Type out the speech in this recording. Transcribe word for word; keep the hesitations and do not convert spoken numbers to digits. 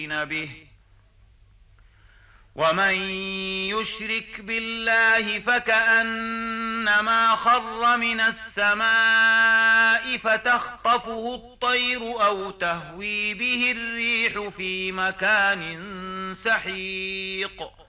الكافرين به. ومن يشرك بالله فكأنما خر من السماء فتخطفه الطير أو تهوي به الريح في مكان سحيق.